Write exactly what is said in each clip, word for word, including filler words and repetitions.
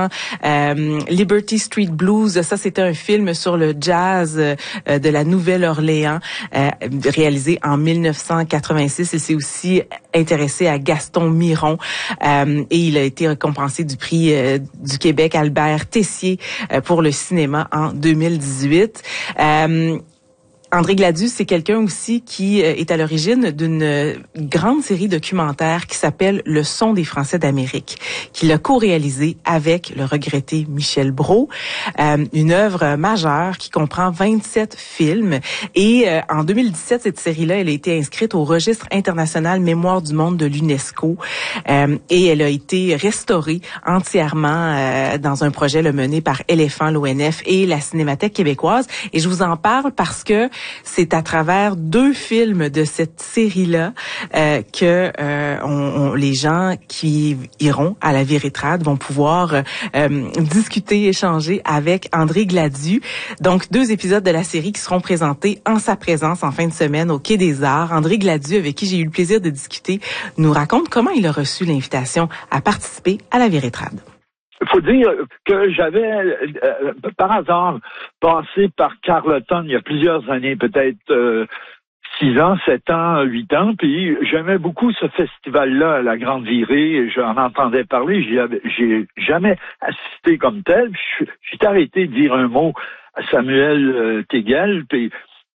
Orléans. Euh, Liberty Street Blues, ça c'était un film sur le jazz euh, de la Nouvelle-Orléans, euh, réalisé en mille neuf cent quatre-vingt-six. Il s'est aussi intéressé à Gaston Miron euh, et il a été récompensé du prix euh, du Québec Albert Tessier euh, pour le cinéma en deux mille dix-huit. Euh, André Gladu, c'est quelqu'un aussi qui est à l'origine d'une grande série documentaire qui s'appelle Le son des Français d'Amérique, qu'il a co-réalisé avec le regretté Michel Brault, euh, une œuvre majeure qui comprend vingt-sept films. Et euh, en deux mille dix-sept, cette série-là, elle a été inscrite au registre international Mémoire du monde de l'UNESCO euh, et elle a été restaurée entièrement euh, dans un projet le mené par Éléphant, l'O N F et la Cinémathèque québécoise. Et je vous en parle parce que c'est à travers deux films de cette série-là euh, que euh, on, on, les gens qui iront à la Véritrade vont pouvoir euh, discuter, échanger avec André Gladu. Donc, deux épisodes de la série qui seront présentés en sa présence en fin de semaine au Quai des Arts. André Gladu, avec qui j'ai eu le plaisir de discuter, nous raconte comment il a reçu l'invitation à participer à la Véritrade. Il faut dire que j'avais, euh, par hasard, passé par Carleton il y a plusieurs années, peut-être euh, six ans, sept ans, huit ans, puis j'aimais beaucoup ce festival-là, la Grande Virée, j'en entendais parler, j'y avais, j'ai jamais assisté comme tel, je suis arrêté de dire un mot à Samuel euh, Teagle, puis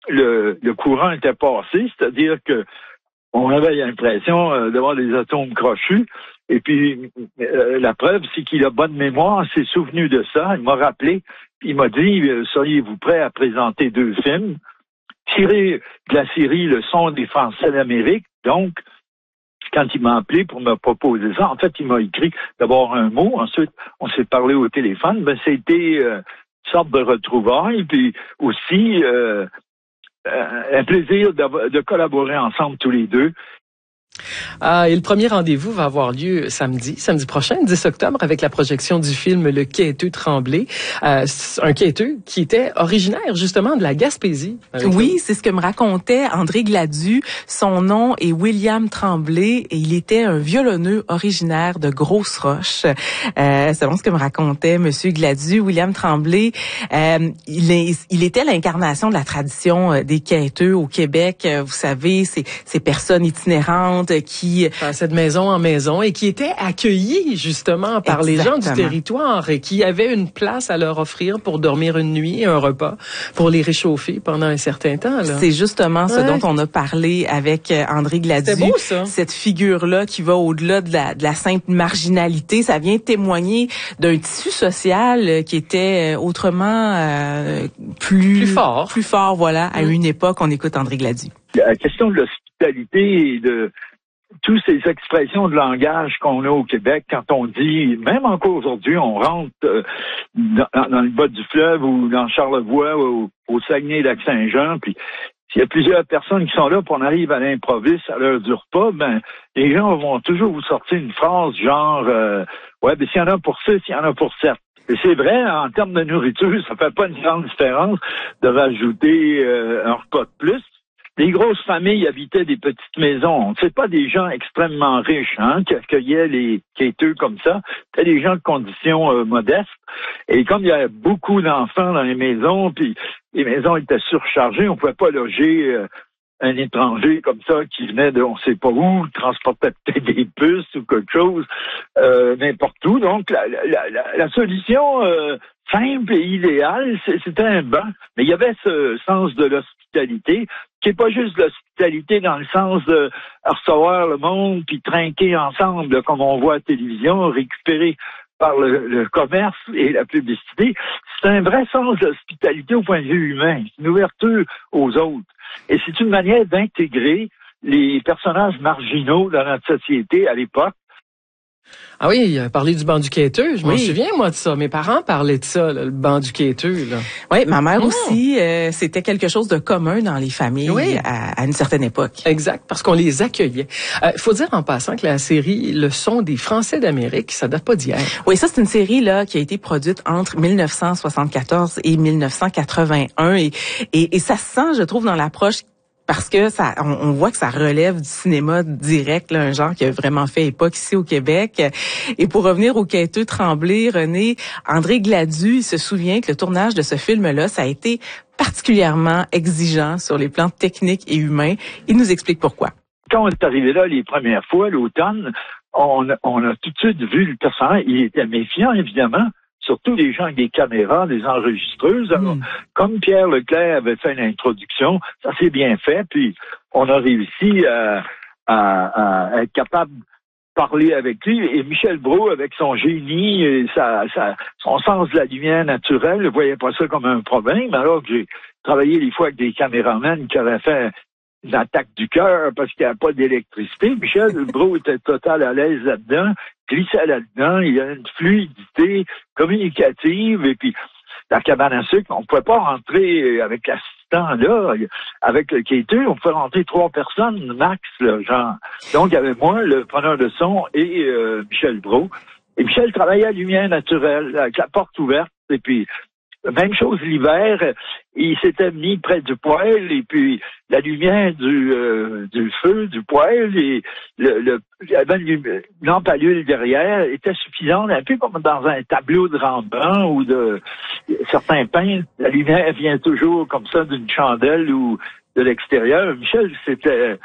le, le courant était passé, c'est-à-dire que on avait l'impression euh, d'avoir des atomes crochus. Et puis, euh, la preuve, c'est qu'il a bonne mémoire, s'est souvenu de ça. Il m'a rappelé, il m'a dit, euh, seriez-vous prêt à présenter deux films tirés de la série Le son des Français d'Amérique. Donc, quand il m'a appelé pour me proposer ça, en fait, il m'a écrit d'abord un mot, ensuite, on s'est parlé au téléphone. Ben, c'était euh, une sorte de retrouvaille, puis aussi euh, euh, un plaisir de, de collaborer ensemble tous les deux. Ah, et le premier rendez-vous va avoir lieu samedi, samedi prochain, dix octobre, avec la projection du film Le Quêteux Tremblay. Euh, un quêteux qui était originaire, justement, de la Gaspésie. Oui, c'est ce que me racontait André Gladu. Son nom est William Tremblay et il était un violonneux originaire de Grosse-Roche. Euh, selon ce que me racontait Monsieur Gladu, William Tremblay, euh, il, est, il était l'incarnation de la tradition des quêteux au Québec. Vous savez, ces, ces personnes itinérantes qui passaient de maison en maison et qui étaient accueillis justement par Exactement. les gens du territoire et qui avaient une place à leur offrir pour dormir une nuit, un repas, pour les réchauffer pendant un certain temps. Là. C'est justement ouais. ce dont on a parlé avec André Gladu. C'est beau, ça. Cette figure-là qui va au-delà de la, de la simple marginalité, ça vient témoigner d'un tissu social qui était autrement euh, plus, plus fort. Plus fort, voilà, à mmh. une époque. On écoute André Gladu. La question de l'hospitalité et de toutes ces expressions de langage qu'on a au Québec, quand on dit, même encore aujourd'hui, on rentre euh, dans, dans le bas du fleuve ou dans Charlevoix ou au Saguenay-Lac-Saint-Jean, puis s'il y a plusieurs personnes qui sont là, puis on arrive à l'improviste à l'heure du repas, ben les gens vont toujours vous sortir une phrase genre euh, ouais, ben s'il y en a pour six, il y en a pour sept. Et c'est vrai, en termes de nourriture, ça fait pas une grande différence de rajouter euh, un repas de plus. Les grosses familles habitaient des petites maisons. C'est pas des gens extrêmement riches, hein, qui accueillaient les quêteux comme ça. C'était des gens de conditions euh, modestes. Et comme il y avait beaucoup d'enfants dans les maisons, puis les maisons étaient surchargées, on pouvait pas loger euh, un étranger comme ça qui venait de on sait pas où, transportait peut-être des puces ou quelque chose, euh, n'importe où. Donc la, la, la, la solution euh, simple et idéale, c'était un banc. Mais il y avait ce sens de l'hospitalité, qui est pas juste l'hospitalité dans le sens de recevoir le monde puis trinquer ensemble, là, comme on voit à la télévision, récupérer par le, le commerce et la publicité. C'est un vrai sens de l'hospitalité au point de vue humain, une ouverture aux autres. Et c'est une manière d'intégrer les personnages marginaux dans notre société à l'époque. Ah oui, il a parlé du banc du quêteux. Je oui. m'en souviens, moi, de ça. Mes parents parlaient de ça, là, le banc du quêteux. Là. Oui, ma mère mmh. aussi, euh, c'était quelque chose de commun dans les familles oui. à, à une certaine époque. Exact, parce qu'on les accueillait. Il euh, faut dire en passant que la série Le son des Français d'Amérique, ça date pas d'hier. Oui, ça, c'est une série là qui a été produite entre mille neuf cent soixante-quatorze et mille neuf cent quatre-vingt-un. Et, et, et ça se sent, je trouve, dans l'approche parce que ça, on, on voit que ça relève du cinéma direct, là, un genre qui a vraiment fait époque ici au Québec. Et pour revenir au Quêteux Tremblay, René, André Gladu, il se souvient que le tournage de ce film-là, ça a été particulièrement exigeant sur les plans techniques et humains. Il nous explique pourquoi. Quand on est arrivé là les premières fois, l'automne, on, on a tout de suite vu le personnage. Il était méfiant, évidemment. Surtout les gens avec des caméras, des enregistreuses. Alors, mm. comme Pierre Leclerc avait fait l'introduction, ça s'est bien fait, puis on a réussi à, à, à être capable de parler avec lui. Et Michel Brault, avec son génie, et sa, sa, son sens de la lumière naturelle, ne voyait pas ça comme un problème, alors que j'ai travaillé des fois avec des caméramans qui avaient fait une attaque du cœur parce qu'il n'y avait pas d'électricité. Michel Brault était total à l'aise là-dedans, glissait là-dedans, il y a une fluidité communicative, et puis la cabane à sucre, on ne pouvait pas rentrer avec l'assistant là, avec le quêteux, on pouvait rentrer trois personnes max, là, genre. Donc il y avait moi, le preneur de son, et euh, Michel Brault. Et Michel travaillait à lumière naturelle, avec la porte ouverte, et puis même chose l'hiver, il s'était mis près du poêle, et puis la lumière du euh, du feu, du poêle, et le, le il y avait une lampe à l'huile derrière, était suffisante, un peu comme dans un tableau de Rembrandt ou de certains peintres. La lumière vient toujours comme ça d'une chandelle ou de l'extérieur. Michel, c'était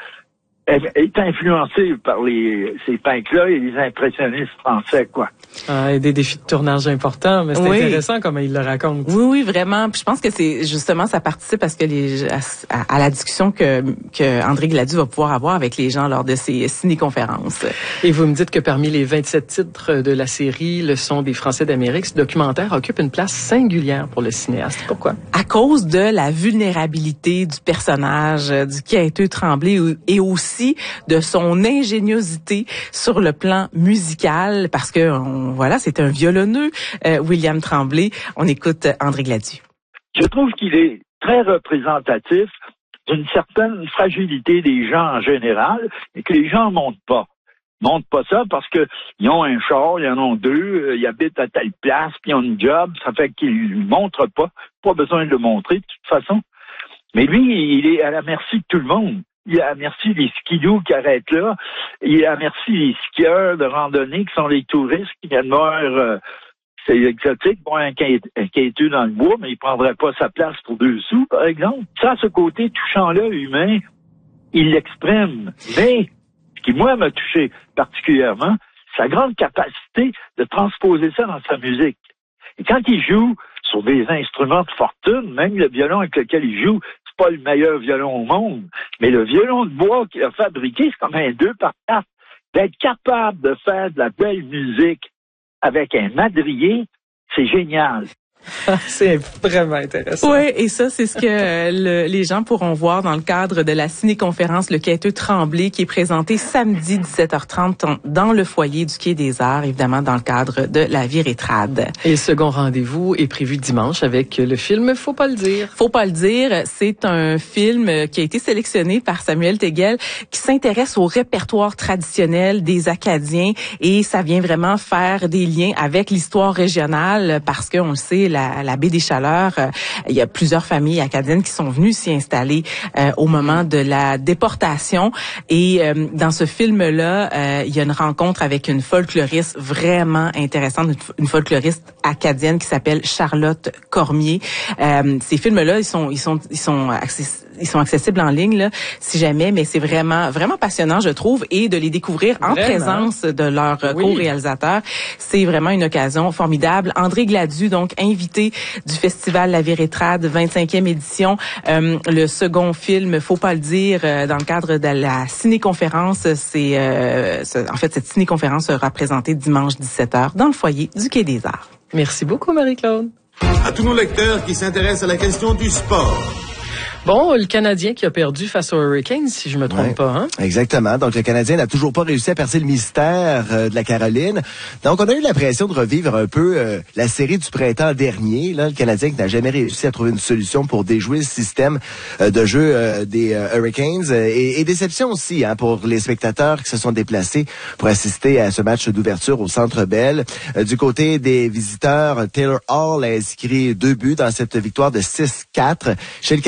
est influencé par les ces peintres-là et les impressionnistes français, quoi. Ah, et des défis de tournage importants, mais c'est oui. intéressant comment il le raconte. Oui, oui, vraiment. Puis je pense que c'est justement ça participe parce que les à, à la discussion que que André Gladu va pouvoir avoir avec les gens lors de ses ciné-conférences. Et vous me dites que parmi les vingt-sept titres de la série Le Son des Français d'Amérique, ce documentaire occupe une place singulière pour le cinéaste. Pourquoi? À cause de la vulnérabilité du personnage du Quêteux Tremblay et aussi de son ingéniosité sur le plan musical, parce que on, voilà, c'est un violonneux, euh, William Tremblay. On écoute André Gladu. Je trouve qu'il est très représentatif d'une certaine fragilité des gens en général et que les gens montrent pas. Ils montrent pas ça parce que ils ont un char, ils en ont deux, ils habitent à telle place, puis ils ont une job, ça fait qu'ils montrent pas. Pas besoin de le montrer de toute façon. Mais lui, il est à la merci de tout le monde. Il est à merci des skidoo qui arrêtent là. Il est à merci des skieurs de randonnée qui sont les touristes qui viennent voir. Euh, c'est exotique pour un quêteux dans le bois, mais il prendrait pas sa place pour deux sous, par exemple. Ça, ce côté touchant-là, humain, il l'exprime. Mais ce qui, moi, m'a touché particulièrement, sa grande capacité de transposer ça dans sa musique. Et quand il joue sur des instruments de fortune, même le violon avec lequel il joue, pas le meilleur violon au monde, mais le violon de bois qu'il a fabriqué, c'est comme un deux par quatre. D'être capable de faire de la belle musique avec un madrier, c'est génial. C'est vraiment intéressant. Oui, et ça, c'est ce que le, les gens pourront voir dans le cadre de la ciné-conférence Le Quêteux Tremblay, qui est présentée samedi dix-sept heures trente dans le foyer du Quai des Arts, évidemment dans le cadre de la Virétrade. Et le second rendez-vous est prévu dimanche avec le film Faut pas le dire. Faut pas le dire, c'est un film qui a été sélectionné par Samuel Teguel, qui s'intéresse au répertoire traditionnel des Acadiens, et ça vient vraiment faire des liens avec l'histoire régionale, parce qu'on le sait, La, la baie des Chaleurs, euh, il y a plusieurs familles acadiennes qui sont venues s'y installer euh, au moment de la déportation. Et euh, dans ce film-là, euh, il y a une rencontre avec une folkloriste vraiment intéressante, une, une folkloriste acadienne qui s'appelle Charlotte Cormier. Euh, ces films-là, ils sont, ils sont, ils sont accessibles. Ils sont accessibles en ligne, là, si jamais, mais c'est vraiment, vraiment passionnant, je trouve, et de les découvrir en vraiment? présence de leur oui. co-réalisateur. C'est vraiment une occasion formidable. André Gladu, donc, invité du Festival La Virétrade, vingt-cinquième édition. Euh, le second film, Faut pas le dire, euh, dans le cadre de la ciné-conférence, c'est, euh, ce, en fait, cette ciné-conférence sera présentée dimanche dix-sept heures dans le foyer du Quai des Arts. Merci beaucoup, Marie-Claude. À tous nos lecteurs qui s'intéressent à la question du sport. Bon, le Canadien qui a perdu face aux Hurricanes, si je me trompe ouais, pas, hein? Exactement. Donc, le Canadien n'a toujours pas réussi à percer le mystère euh, de la Caroline. Donc, on a eu l'impression de revivre un peu euh, la série du printemps dernier. Là, le Canadien qui n'a jamais réussi à trouver une solution pour déjouer le système euh, de jeu euh, des euh, Hurricanes. Et, et déception aussi hein, pour les spectateurs qui se sont déplacés pour assister à ce match d'ouverture au Centre Bell. Euh, du côté des visiteurs, Taylor Hall a inscrit deux buts dans cette victoire de six quatre. Chez le Canadien,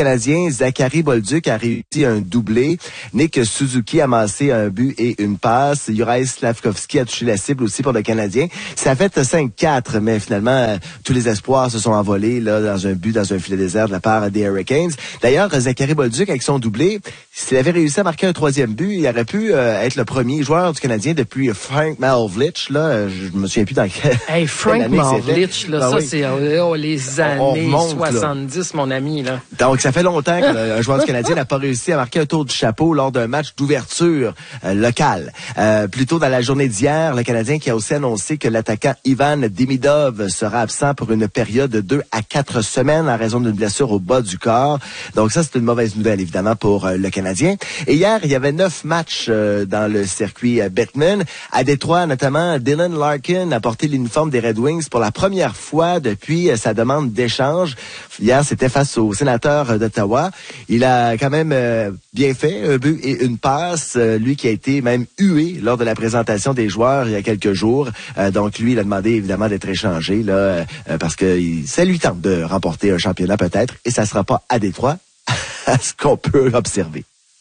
Canadien. Zachary Bolduc a réussi un doublé. Nick Suzuki a amassé un but et une passe. Juraj Slavkovski a touché la cible aussi pour le Canadien. Ça a fait cinq quatre, mais finalement, euh, tous les espoirs se sont envolés là dans un but, dans un filet désert de la part des Hurricanes. D'ailleurs, Zachary Bolduc, avec son doublé, s'il avait réussi à marquer un troisième but, il aurait pu euh, être le premier joueur du Canadien depuis Frank Mahovlich. Là, je me souviens plus dans quel Hey, Frank Mahovlich, là, ben ça oui. c'est oh, les années remonte, soixante-dix, là. Mon ami. Là. Donc, ça fait longtemps qu'un joueur du Canadien n'a pas réussi à marquer un tour du chapeau lors d'un match d'ouverture euh, local. Euh, plus tôt dans la journée d'hier, le Canadien qui a aussi annoncé que l'attaquant Ivan Demidov sera absent pour une période de deux à quatre semaines en raison d'une blessure au bas du corps. Donc ça, c'est une mauvaise nouvelle, évidemment, pour euh, le Canadien. Et hier, il y avait neuf matchs euh, dans le circuit euh, Bettman. À Détroit, notamment, Dylan Larkin a porté l'uniforme des Red Wings pour la première fois depuis euh, sa demande d'échange. Hier, c'était face au sénateur d'Ottawa. Il a quand même euh, bien fait, un but et une passe. Euh, lui qui a été même hué lors de la présentation des joueurs il y a quelques jours. Euh, donc lui, il a demandé évidemment d'être échangé là, euh, parce que il, ça lui tente de remporter un championnat peut-être. Et ça sera pas à Détroit, à ce qu'on peut observer.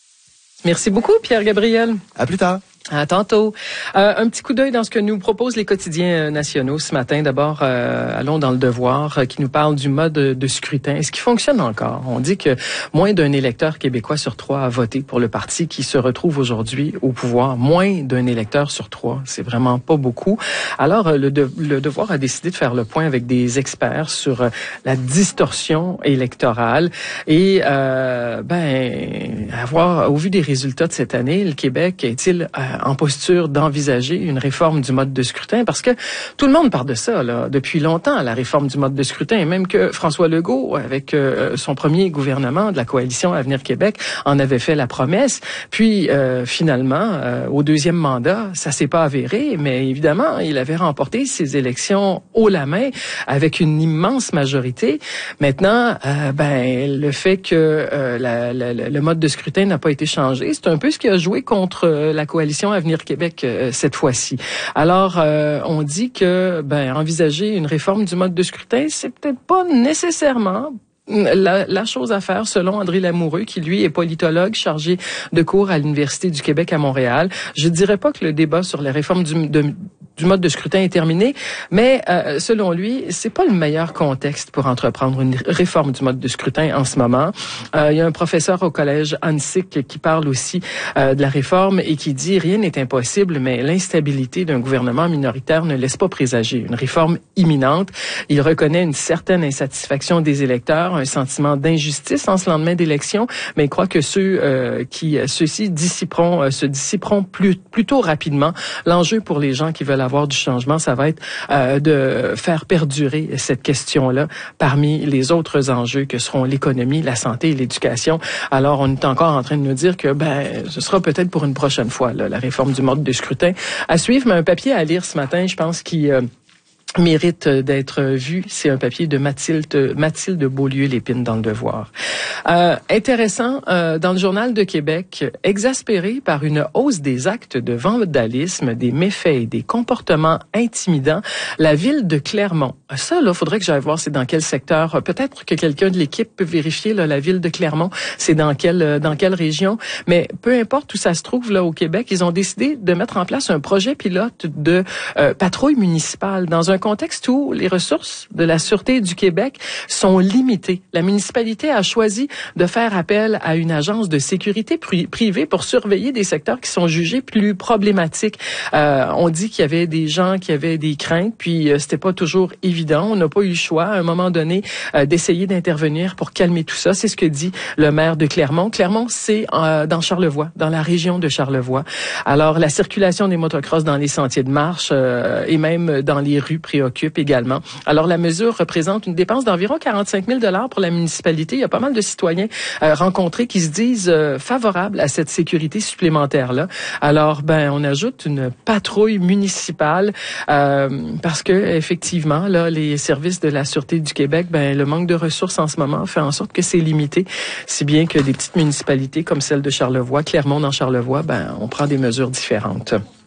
Merci beaucoup, Pierre-Gabriel. À plus tard. À tantôt. Euh, un petit coup d'œil dans ce que nous proposent les quotidiens nationaux ce matin. D'abord, euh, allons dans le Devoir, euh, qui nous parle du mode de scrutin. Est-ce qu'il fonctionne encore? On dit que moins d'un électeur québécois sur trois a voté pour le parti qui se retrouve aujourd'hui au pouvoir. Moins d'un électeur sur trois. C'est vraiment pas beaucoup. Alors, le, de, le Devoir a décidé de faire le point avec des experts sur euh, la distorsion électorale. Et, euh, ben, avoir, au vu des résultats de cette année, le Québec est-il euh, en posture d'envisager une réforme du mode de scrutin, parce que tout le monde parle de ça là, depuis longtemps, la réforme du mode de scrutin, et même que François Legault, avec euh, son premier gouvernement de la coalition Avenir Québec, en avait fait la promesse. Puis euh, finalement, euh, au deuxième mandat, ça s'est pas avéré, mais évidemment, il avait remporté ses élections haut la main avec une immense majorité. Maintenant, euh, ben le fait que euh, la, la, le mode de scrutin n'a pas été changé, c'est un peu ce qui a joué contre euh, la coalition Avenir Québec euh, cette fois-ci. Alors, euh, on dit que ben envisager une réforme du mode de scrutin, c'est peut-être pas nécessairement La, la chose à faire, selon André Lamoureux, qui lui est politologue chargé de cours à l'Université du Québec à Montréal. Je dirais pas que le débat sur la réforme du, de, du mode de scrutin est terminé, mais euh, selon lui, c'est pas le meilleur contexte pour entreprendre une réforme du mode de scrutin en ce moment. Euh, il y a un professeur au collège Hansik qui parle aussi euh, de la réforme et qui dit rien n'est impossible, mais l'instabilité d'un gouvernement minoritaire ne laisse pas présager une réforme imminente. Il reconnaît une certaine insatisfaction des électeurs, un sentiment d'injustice en ce lendemain d'élection, mais il croit que ceux euh, qui ceux-ci dissiperont euh, se dissiperont plus plutôt rapidement. L'enjeu pour les gens qui veulent avoir du changement, ça va être euh, de faire perdurer cette question-là parmi les autres enjeux que seront l'économie, la santé et l'éducation. Alors, on est encore en train de nous dire que ben ce sera peut-être pour une prochaine fois là, la réforme du mode de scrutin à suivre. Mais un papier à lire ce matin, je pense qui euh, mérite d'être vu. C'est un papier de Mathilde, Mathilde Beaulieu-Lépine dans le Devoir. Euh, intéressant, euh, dans le Journal de Québec, exaspéré par une hausse des actes de vandalisme, des méfaits et des comportements intimidants, la ville de Clermont. Ça, là, faudrait que j'aille voir c'est dans quel secteur. Peut-être que quelqu'un de l'équipe peut vérifier, là, la ville de Clermont, c'est dans quelle, dans quelle région. Mais peu importe où ça se trouve, là, au Québec, ils ont décidé de mettre en place un projet pilote de euh, patrouille municipale dans un contexte où les ressources de la Sûreté du Québec sont limitées. La municipalité a choisi de faire appel à une agence de sécurité pri- privée pour surveiller des secteurs qui sont jugés plus problématiques. Euh, on dit qu'il y avait des gens qui avaient des craintes, puis euh, c'était pas toujours évident. On n'a pas eu le choix, à un moment donné, euh, d'essayer d'intervenir pour calmer tout ça. C'est ce que dit le maire de Clermont. Clermont, c'est euh, dans Charlevoix, dans la région de Charlevoix. Alors, la circulation des motocross dans les sentiers de marche euh, et même dans les rues préoccupe également. Alors, la mesure représente une dépense d'environ quarante-cinq mille dollars pour la municipalité. Il y a pas mal de citoyens euh, rencontrés qui se disent euh, favorables à cette sécurité supplémentaire-là. Alors, ben, on ajoute une patrouille municipale euh, parce que, effectivement, là, les services de la Sûreté du Québec, ben, le manque de ressources en ce moment fait en sorte que c'est limité. Si bien que des petites municipalités comme celle de Charlevoix, Clermont dans Charlevoix, ben, on prend des mesures différentes.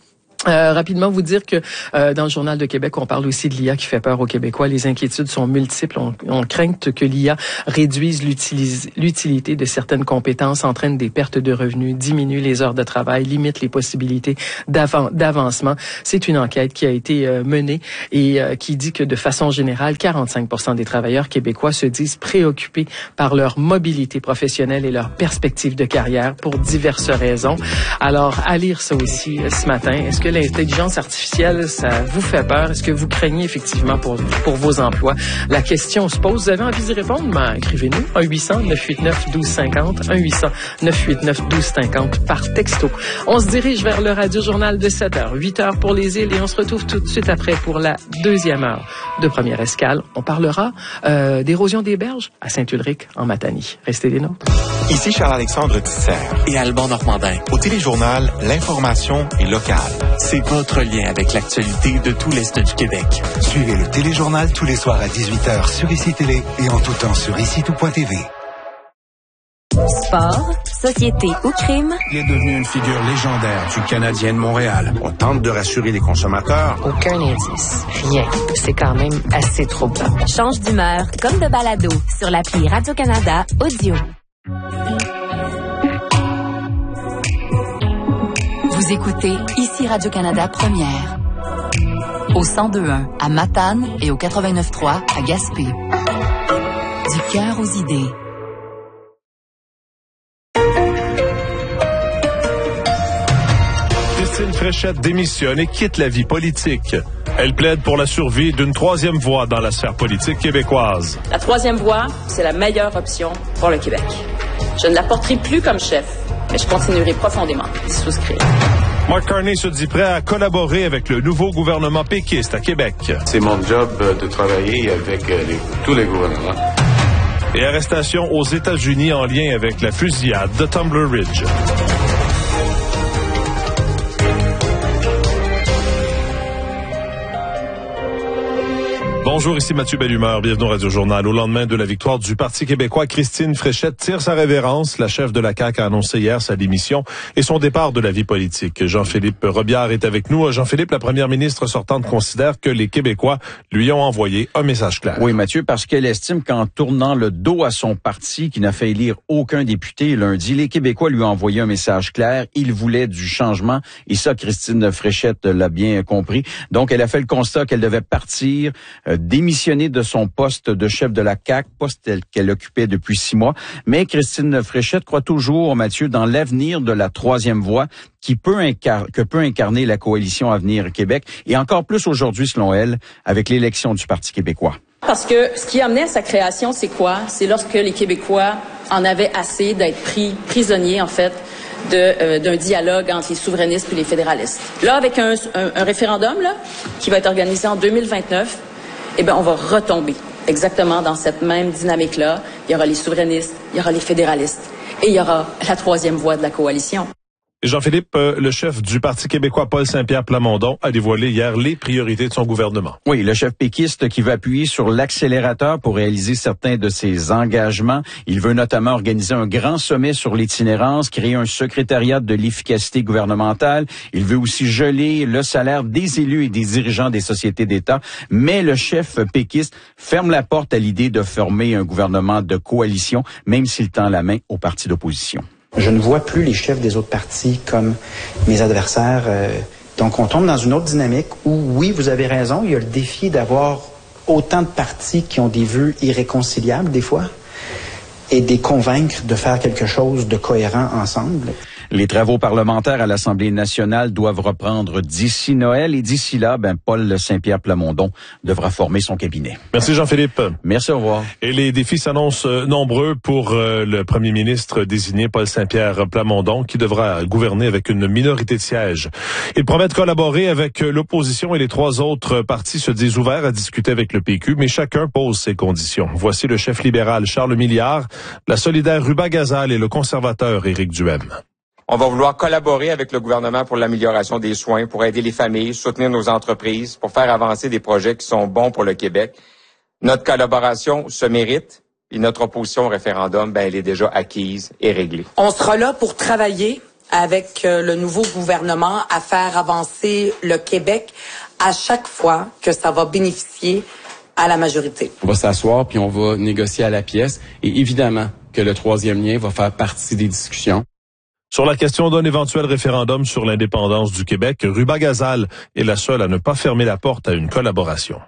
Euh, rapidement vous dire que euh, dans le Journal de Québec, on parle aussi de l'I A qui fait peur aux Québécois. Les inquiétudes sont multiples. On, on craint que l'I A réduise l'utilité de certaines compétences, entraîne des pertes de revenus, diminue les heures de travail, limite les possibilités d'avan- d'avancement. C'est une enquête qui a été euh, menée et euh, qui dit que de façon générale, quarante-cinq pour cent des travailleurs québécois se disent préoccupés par leur mobilité professionnelle et leur perspective de carrière pour diverses raisons. Alors, à lire ça aussi euh, ce matin. Est-ce que l'intelligence artificielle, ça vous fait peur? Est-ce que vous craignez effectivement pour, pour vos emplois? La question se pose. Vous avez envie d'y répondre? Ben, écrivez-nous. un huit cents neuf huit neuf un deux cinq zéro. un huit cents neuf huit neuf un deux cinq zéro par texto. On se dirige vers le Radio-Journal de sept heures. huit heures pour les îles et on se retrouve tout de suite après pour la deuxième heure de Première Escale. On parlera euh, d'érosion des berges à Saint-Ulrich en Matanie. Restez des nôtres. Ici Charles-Alexandre Tisser et Alban Normandin. Au Téléjournal, l'information est locale. C'est votre lien avec l'actualité de tout l'Est du Québec. Suivez le Téléjournal tous les soirs à dix-huit heures sur Ici Télé et en tout temps sur ici tout point t v. Sport, société ou crime. Il est devenu une figure légendaire du Canadien de Montréal. On tente de rassurer les consommateurs. Aucun indice. Rien. C'est quand même assez troublant. Change d'humeur comme de balado sur l'appli Radio-Canada Audio. Vous écoutez Ici Radio-Canada Première. Au cent deux un à Matane et au quatre-vingt-neuf trois à Gaspé. Du cœur aux idées. Christine Fréchette démissionne et quitte la vie politique. Elle plaide pour la survie d'une troisième voie dans la sphère politique québécoise. La troisième voie, c'est la meilleure option pour le Québec. Je ne la porterai plus comme chef, mais je continuerai profondément d'y souscrire. Mark Carney se dit prêt à collaborer avec le nouveau gouvernement péquiste à Québec. C'est mon job de travailler avec les, tous les gouvernements. Et arrestation aux États-Unis en lien avec la fusillade de Tumbler Ridge. Bonjour, ici Mathieu Bellumeur. Bienvenue au Radio-Journal. Au lendemain de la victoire du Parti québécois, Christine Fréchette tire sa révérence. La chef de la C A Q a annoncé hier sa démission et son départ de la vie politique. Jean-Philippe Robillard est avec nous. Jean-Philippe, la première ministre sortante considère que les Québécois lui ont envoyé un message clair. Oui, Mathieu, parce qu'elle estime qu'en tournant le dos à son parti, qui n'a fait élire aucun député lundi, les Québécois lui ont envoyé un message clair. Ils voulaient du changement et ça, Christine Fréchette l'a bien compris. Donc, elle a fait le constat qu'elle devait partir, euh, démissionner de son poste de chef de la C A Q, poste qu'elle occupait depuis six mois. Mais Christine Fréchette croit toujours, Mathieu, dans l'avenir de la troisième voie qui peut incar- que peut incarner la coalition Avenir Québec et encore plus aujourd'hui, selon elle, avec l'élection du Parti québécois. Parce que ce qui amenait à sa création, c'est quoi? C'est lorsque les Québécois en avaient assez d'être pris prisonniers, en fait, de, euh, d'un dialogue entre les souverainistes et les fédéralistes. Là, avec un, un, un référendum là, qui va être organisé en deux mille vingt-neuf, eh bien, on va retomber exactement dans cette même dynamique-là. Il y aura les souverainistes, il y aura les fédéralistes et il y aura la troisième voie de la coalition. Jean-Philippe, euh, le chef du Parti québécois, Paul Saint-Pierre Plamondon, a dévoilé hier les priorités de son gouvernement. Oui, le chef péquiste qui va appuyer sur l'accélérateur pour réaliser certains de ses engagements. Il veut notamment organiser un grand sommet sur l'itinérance, créer un secrétariat de l'efficacité gouvernementale. Il veut aussi geler le salaire des élus et des dirigeants des sociétés d'État. Mais le chef péquiste ferme la porte à l'idée de former un gouvernement de coalition, même s'il tend la main aux partis d'opposition. Je ne vois plus les chefs des autres partis comme mes adversaires. Euh, donc, on tombe dans une autre dynamique où, oui, vous avez raison, il y a le défi d'avoir autant de partis qui ont des vues irréconciliables, des fois, et de les convaincre de faire quelque chose de cohérent ensemble. Les travaux parlementaires à l'Assemblée nationale doivent reprendre d'ici Noël et d'ici là, ben Paul Saint-Pierre Plamondon devra former son cabinet. Merci Jean-Philippe. Merci, au revoir. Et les défis s'annoncent nombreux pour euh, le premier ministre désigné Paul Saint-Pierre Plamondon qui devra gouverner avec une minorité de sièges. Il promet de collaborer avec l'opposition et les trois autres partis se disent ouverts à discuter avec le P Q, mais chacun pose ses conditions. Voici le chef libéral Charles Milliard, la solidaire Ruba Gazal et le conservateur Éric Duhem. On va vouloir collaborer avec le gouvernement pour l'amélioration des soins, pour aider les familles, soutenir nos entreprises, pour faire avancer des projets qui sont bons pour le Québec. Notre collaboration se mérite et notre opposition au référendum, ben, elle est déjà acquise et réglée. On sera là pour travailler avec euh, le nouveau gouvernement à faire avancer le Québec à chaque fois que ça va bénéficier à la majorité. On va s'asseoir puis on va négocier à la pièce et évidemment que le troisième lien va faire partie des discussions. Sur la question d'un éventuel référendum sur l'indépendance du Québec, Ruba Gazal est la seule à ne pas fermer la porte à une collaboration.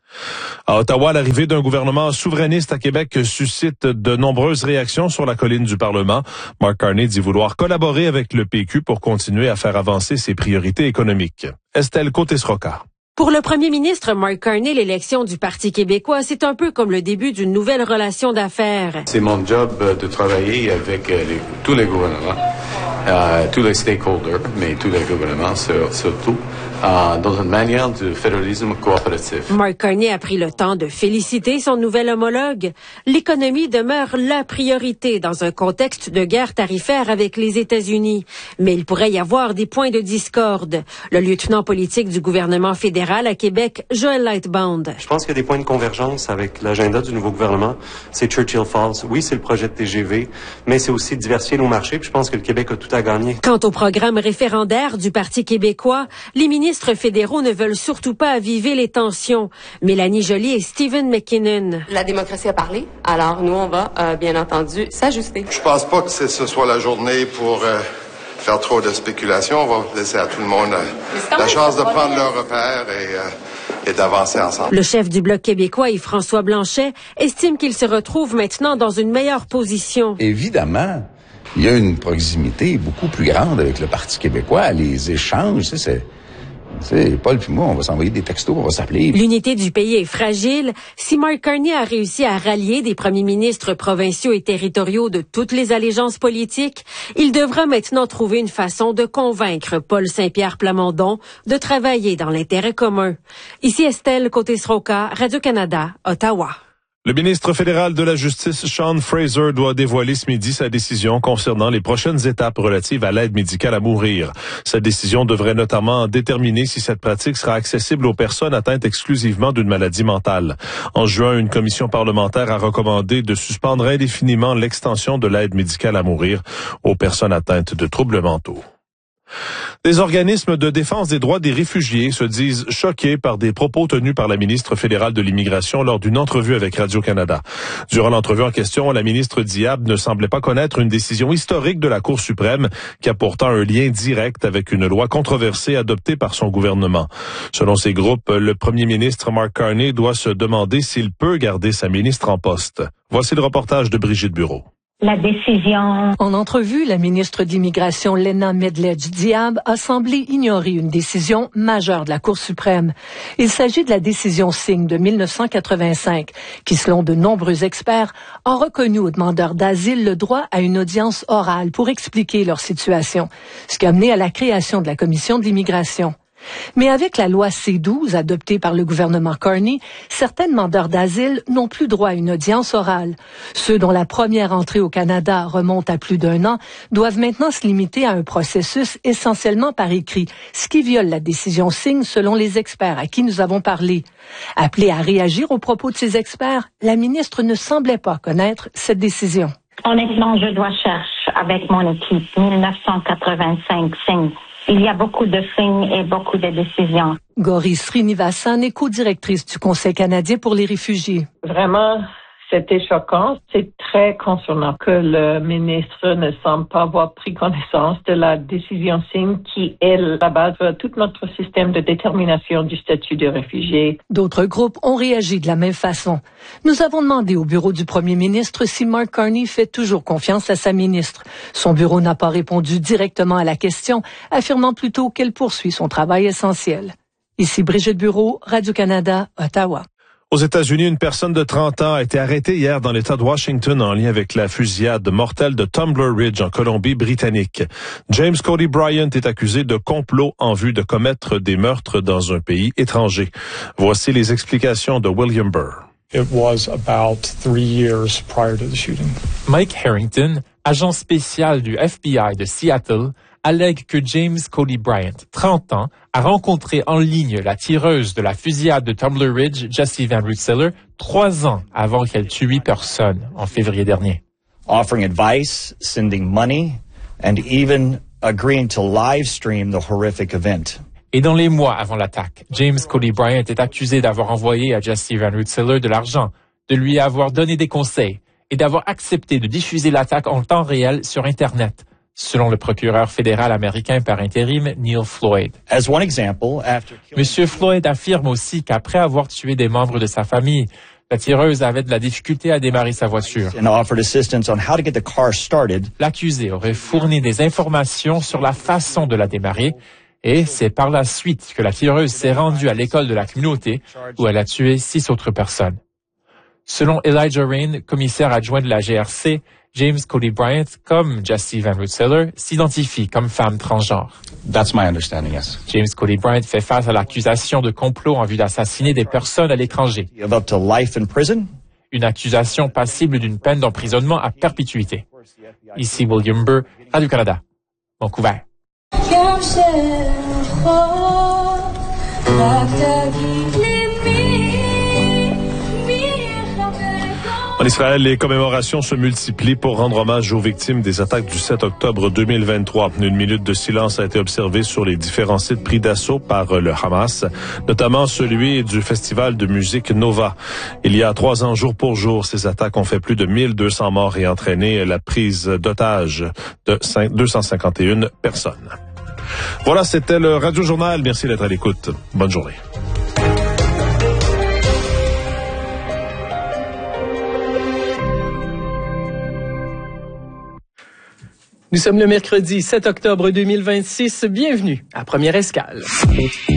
À Ottawa, l'arrivée d'un gouvernement souverainiste à Québec suscite de nombreuses réactions sur la colline du Parlement. Mark Carney dit vouloir collaborer avec le P Q pour continuer à faire avancer ses priorités économiques. Estelle Côté-Sroca. Pour le premier ministre Mark Carney, l'élection du Parti québécois, c'est un peu comme le début d'une nouvelle relation d'affaires. C'est mon job de travailler avec les, tous les gouvernements, euh, tous les stakeholders, mais tous les gouvernements surtout, euh, dans une manière de fédéralisme coopératif. Mark Carney a pris le temps de féliciter son nouvel homologue. L'économie demeure la priorité dans un contexte de guerre tarifaire avec les États-Unis. Mais il pourrait y avoir des points de discorde. Le lieutenant politique du gouvernement fédéral à Québec, Joël Lightbound. Je pense qu'il y a des points de convergence avec l'agenda du nouveau gouvernement. C'est Churchill Falls. Oui, c'est le projet de T G V, mais c'est aussi diversifier nos marchés. Puis je pense que le Québec a tout à gagner. Quant au programme référendaire du Parti québécois, les ministres fédéraux ne veulent surtout pas aviver les tensions. Mélanie Joly et Stephen McKinnon. La démocratie a parlé, alors nous, on va euh, bien entendu s'ajuster. Je pense pas que ce soit la journée pour euh, faire trop de spéculation. On va laisser à tout le monde euh, la chance de prendre leurs repères et... Euh, et d'avancer ensemble. Le chef du Bloc québécois, Yves-François Blanchet, estime qu'il se retrouve maintenant dans une meilleure position. Évidemment, il y a une proximité beaucoup plus grande avec le Parti québécois. Les échanges, c'est... c'est... C'est Paul puis moi, on va s'envoyer des textos, on va s'appeler. L'unité du pays est fragile. Si Mark Carney a réussi à rallier des premiers ministres provinciaux et territoriaux de toutes les allégeances politiques, il devra maintenant trouver une façon de convaincre Paul Saint-Pierre Plamondon de travailler dans l'intérêt commun. Ici Estelle Côté-Sroca, Radio-Canada, Ottawa. Le ministre fédéral de la Justice, Sean Fraser, doit dévoiler ce midi sa décision concernant les prochaines étapes relatives à l'aide médicale à mourir. Cette décision devrait notamment déterminer si cette pratique sera accessible aux personnes atteintes exclusivement d'une maladie mentale. En juin, une commission parlementaire a recommandé de suspendre indéfiniment l'extension de l'aide médicale à mourir aux personnes atteintes de troubles mentaux. Des organismes de défense des droits des réfugiés se disent choqués par des propos tenus par la ministre fédérale de l'Immigration lors d'une entrevue avec Radio-Canada. Durant l'entrevue en question, la ministre Diab ne semblait pas connaître une décision historique de la Cour suprême qui a pourtant un lien direct avec une loi controversée adoptée par son gouvernement. Selon ces groupes, le premier ministre Mark Carney doit se demander s'il peut garder sa ministre en poste. Voici le reportage de Brigitte Bureau. La décision. En entrevue, la ministre de l'Immigration, Lena Medledge-Diab, a semblé ignorer une décision majeure de la Cour suprême. Il s'agit de la décision Singh de mille neuf cent quatre-vingt-cinq, qui, selon de nombreux experts, a reconnu aux demandeurs d'asile le droit à une audience orale pour expliquer leur situation, ce qui a mené à la création de la Commission de l'immigration. Mais avec la loi C douze adoptée par le gouvernement Carney, certains demandeurs d'asile n'ont plus droit à une audience orale. Ceux dont la première entrée au Canada remonte à plus d'un an doivent maintenant se limiter à un processus essentiellement par écrit, ce qui viole la décision Singh selon les experts à qui nous avons parlé. Appelée à réagir aux propos de ces experts, la ministre ne semblait pas connaître cette décision. Honnêtement, je dois chercher avec mon équipe mille neuf cent quatre-vingt-cinq Singh. Il y a beaucoup de signes et beaucoup de décisions. Gauri Srinivasan est co-directrice du Conseil canadien pour les réfugiés. Vraiment, c'était choquant. C'est très concernant que le ministre ne semble pas avoir pris connaissance de la décision Singh qui est la base de tout notre système de détermination du statut de réfugié. D'autres groupes ont réagi de la même façon. Nous avons demandé au bureau du premier ministre si Mark Carney fait toujours confiance à sa ministre. Son bureau n'a pas répondu directement à la question, affirmant plutôt qu'elle poursuit son travail essentiel. Ici Brigitte Bureau, Radio-Canada, Ottawa. Aux États-Unis, une personne de trente ans a été arrêtée hier dans l'État de Washington en lien avec la fusillade mortelle de Tumbler Ridge en Colombie-Britannique. James Cody Bryant est accusé de complot en vue de commettre des meurtres dans un pays étranger. Voici les explications de William Burr. It was about three years prior to the shooting. Mike Harrington, agent spécial du F B I de Seattle, allègue que James Cody Bryant, trente ans, a rencontré en ligne la tireuse de la fusillade de Tumbler Ridge, Jessie Van Rensselaer, trois ans avant qu'elle tue huit personnes en février dernier. Offering advice, sending money, and even agreeing to live stream the horrific event. Et dans les mois avant l'attaque, James Cody Bryant est accusé d'avoir envoyé à Jesse Van Rensselaer de l'argent, de lui avoir donné des conseils et d'avoir accepté de diffuser l'attaque en temps réel sur Internet, selon le procureur fédéral américain par intérim Neil Floyd. As one example, after Monsieur Floyd affirme aussi qu'après avoir tué des membres de sa famille, la tireuse avait de la difficulté à démarrer sa voiture. and offered assistance on how to get the car started, L'accusé aurait fourni des informations sur la façon de la démarrer et c'est par la suite que la tireuse s'est rendue à l'école de la communauté où elle a tué six autres personnes. Selon Elijah Rain, commissaire adjoint de la G R C, James Cody Bryant, comme Jesse Van Rensselaer, s'identifie comme femme transgenre. That's my understanding, yes. James Cody Bryant fait face à l'accusation de complot en vue d'assassiner des personnes à l'étranger. of up to life in prison. Une accusation passible d'une peine d'emprisonnement à perpétuité. Ici William Burr, Radio-Canada, Vancouver. En Israël, les commémorations se multiplient pour rendre hommage aux victimes des attaques du sept octobre deux mille vingt-trois. Une minute de silence a été observée sur les différents sites pris d'assaut par le Hamas, notamment celui du festival de musique Nova. Il y a trois ans, jour pour jour, ces attaques ont fait plus de mille deux cents morts et entraîné la prise d'otages de deux cent cinquante et une personnes. Voilà, c'était le Radio Journal. Merci d'être à l'écoute. Bonne journée. Nous sommes le mercredi sept octobre deux mille vingt-six. Bienvenue à Première Escale.